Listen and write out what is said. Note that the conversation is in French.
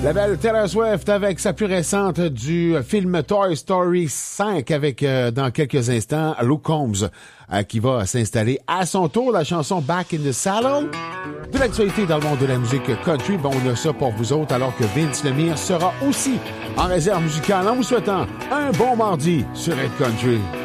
La belle Taylor Swift avec sa plus récente du film Toy Story 5 avec, dans quelques instants, Luke Combs qui va s'installer à son tour. La chanson Back in the Saddle. De l'actualité dans le monde de la musique country. Bon, on a ça pour vous autres alors que Vince Lemire sera aussi en réserve musicale en vous souhaitant un bon mardi sur Red Country.